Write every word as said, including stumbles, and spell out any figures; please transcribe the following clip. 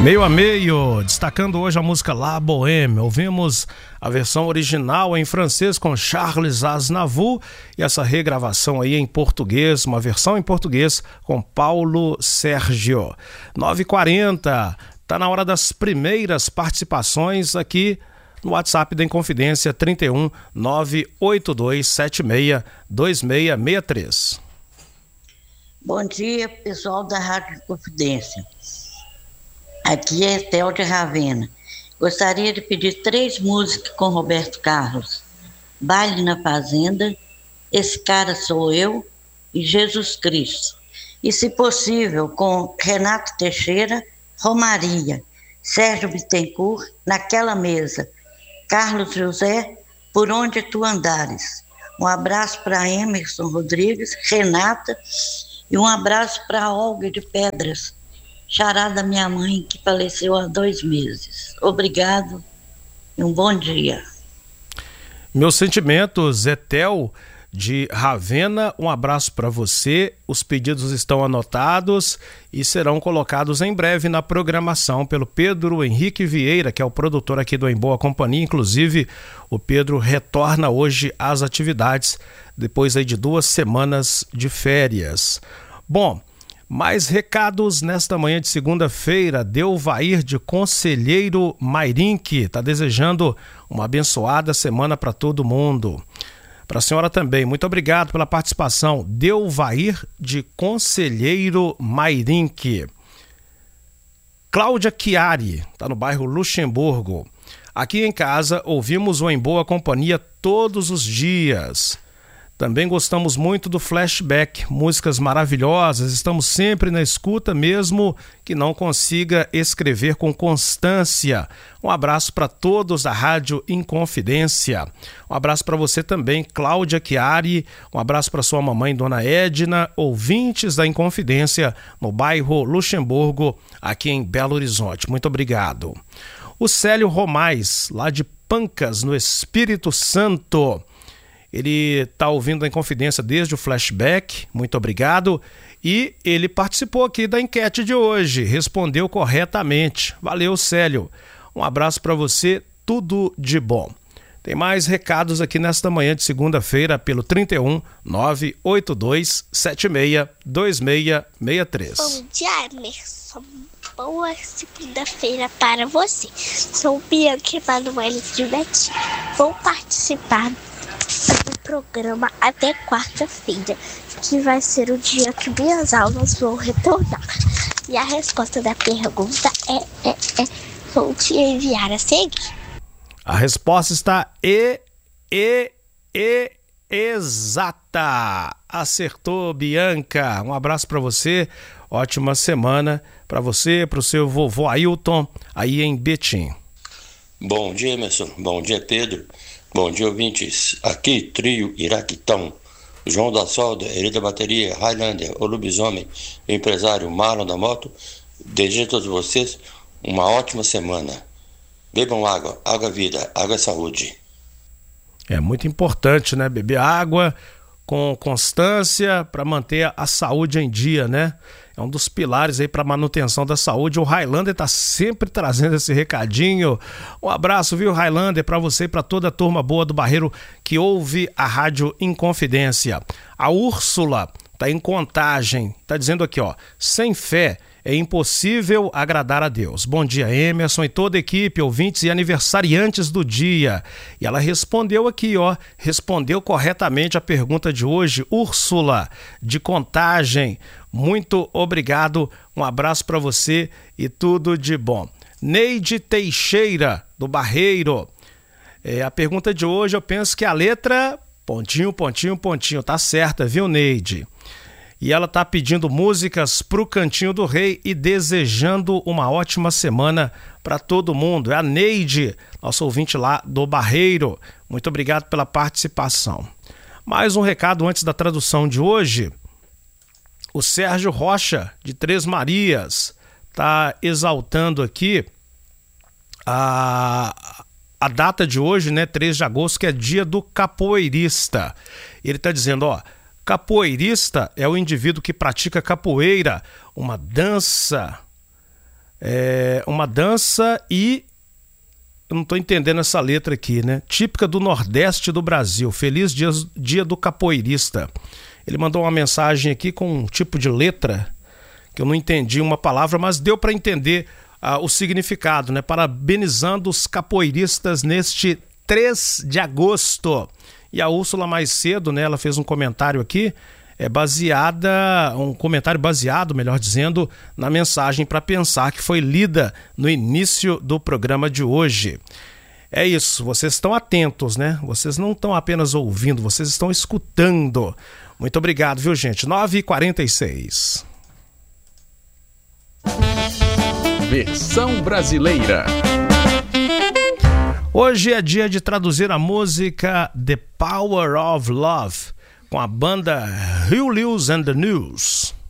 Meio a meio, destacando hoje a música La Bohème. Ouvimos a versão original em francês com Charles Aznavour e essa regravação aí em português, uma versão em português com Paulo Sérgio. nove e quarenta, tá na hora das primeiras participações aqui no WhatsApp da Inconfidência, trinta e um, nove oito dois sete seis, dois seis seis três. Bom dia, pessoal da Rádio Inconfidência. Aqui é Estel de Ravena. Gostaria de pedir três músicas com Roberto Carlos. Baile na Fazenda, Esse Cara Sou Eu e Jesus Cristo. E, se possível, com Renato Teixeira, Romaria, Sérgio Bittencourt, Naquela Mesa, Carlos José, Por Onde Tu Andares. Um abraço para Emerson Rodrigues, Renata, e um abraço para Olga de Pedras, xará da minha mãe, que faleceu há dois meses. Obrigado e um bom dia. Meus sentimentos, Etel de Ravena, um abraço para você. Os pedidos estão anotados e serão colocados em breve na programação pelo Pedro Henrique Vieira, que é o produtor aqui do Em Boa Companhia. Inclusive, o Pedro retorna hoje às atividades, depois aí de duas semanas de férias. Bom, mais recados nesta manhã de segunda-feira. Delvair de Conselheiro Mairinque está desejando uma abençoada semana para todo mundo. Para a senhora também, muito obrigado pela participação. Delvair de Conselheiro Mairinque. Cláudia Chiari, está no bairro Luxemburgo. Aqui em casa ouvimos o Em Boa Companhia todos os dias. Também gostamos muito do Flashback, músicas maravilhosas, estamos sempre na escuta, mesmo que não consiga escrever com constância. Um abraço para todos da Rádio Inconfidência. Um abraço para você também, Cláudia Chiari, um abraço para sua mamãe, Dona Edna, ouvintes da Inconfidência no bairro Luxemburgo, aqui em Belo Horizonte. Muito obrigado. O Célio Romais, lá de Pancas, no Espírito Santo. Ele está ouvindo a Inconfidência desde o Flashback, muito obrigado. E ele participou aqui da enquete de hoje, respondeu corretamente. Valeu, Célio. Um abraço para você, tudo de bom. Tem mais recados aqui nesta manhã de segunda-feira pelo trinta e um, nove oito dois sete seis, dois seis seis três. Bom dia, Emerson. Boa segunda-feira para você. Sou Bianca Emanuele de Betim. Vou participar do programa até quarta-feira, que vai ser o dia que minhas aulas vão retornar. E a resposta da pergunta é, é, é vou te enviar a seguir. A resposta está e, e, e, exata. Acertou, Bianca. Um abraço para você, ótima semana para você, para o seu vovô Ailton, aí em Betim. Bom dia, Emerson. Bom dia, Pedro. Bom dia, ouvintes. Aqui, trio Iraquitão. João da Solda, Herida Bateria, Highlander, o Lobisomem, o empresário Marlon da Moto. Desejo a todos vocês uma ótima semana. Bebam água, água é vida, água é saúde. É muito importante, né? Beber água com constância para manter a saúde em dia, né? É um dos pilares aí para manutenção da saúde. O Highlander está sempre trazendo esse recadinho. Um abraço, viu, Highlander, para você e para toda a turma boa do Barreiro que ouve a Rádio Inconfidência. A Úrsula está em Contagem, está dizendo aqui, ó, sem fé é impossível agradar a Deus. Bom dia, Emerson e toda a equipe, ouvintes e aniversariantes do dia. E ela respondeu aqui, ó, respondeu corretamente a pergunta de hoje. Úrsula, de Contagem, muito obrigado, um abraço para você e tudo de bom. Neide Teixeira, do Barreiro. É, a pergunta de hoje, eu penso que a letra, pontinho, pontinho, pontinho, tá certa, viu, Neide? E ela está pedindo músicas pro Cantinho do Rei e desejando uma ótima semana para todo mundo. É a Neide, nosso ouvinte lá do Barreiro. Muito obrigado pela participação. Mais um recado antes da tradução de hoje. O Sérgio Rocha, de Três Marias, está exaltando aqui a, a data de hoje, né, três de agosto, que é dia do capoeirista. Ele está dizendo, ó, capoeirista é o indivíduo que pratica capoeira, uma dança É uma dança e... Eu não estou entendendo essa letra aqui, né? Típica do Nordeste do Brasil. Feliz dia, dia do capoeirista. Ele mandou uma mensagem aqui com um tipo de letra que eu não entendi uma palavra, mas deu para entender uh, o significado, né? Parabenizando os capoeiristas neste três de agosto. E a Úrsula mais cedo, né? Ela fez um comentário aqui, é baseada, um comentário baseado, melhor dizendo, na mensagem para pensar que foi lida no início do programa de hoje. É isso, vocês estão atentos, né? Vocês não estão apenas ouvindo, vocês estão escutando. Muito obrigado, viu, gente? nove e quarenta e seis. Versão brasileira. Hoje é dia de traduzir a música The Power of Love, com a banda Hugh Lewis and the News.